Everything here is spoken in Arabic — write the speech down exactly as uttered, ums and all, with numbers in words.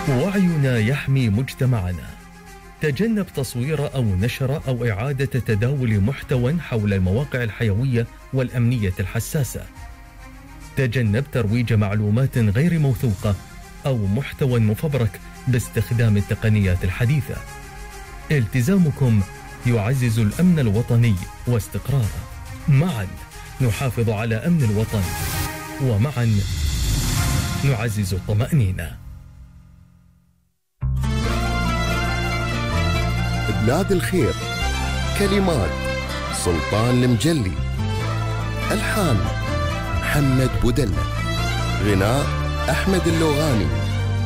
وعينا يحمي مجتمعنا. تجنب تصوير أو نشر أو إعادة تداول محتوى حول المواقع الحيوية والأمنية الحساسة. تجنب ترويج معلومات غير موثوقة أو محتوى مفبرك باستخدام التقنيات الحديثة. التزامكم يعزز الأمن الوطني واستقراره. معا نحافظ على أمن الوطن، ومعا نعزز الطمأنينة. بلاد الخير، كلمات سلطان المجلي، ألحان محمد بودلة، غناء أحمد اللوغاني.